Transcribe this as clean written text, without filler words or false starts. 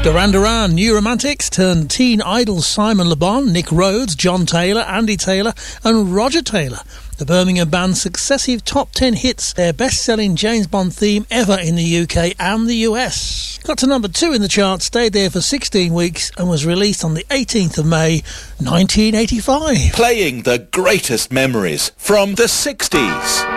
Duran Duran, New Romantics, turned teen idols Simon Le Bon, Nick Rhodes, John Taylor, Andy Taylor and Roger Taylor. The Birmingham band's successive top 10 hits, their best-selling James Bond theme ever in the UK and the US. Got to number 2 in the chart, stayed there for 16 weeks and was released on the 18th of May 1985. Playing the greatest memories from the 60s.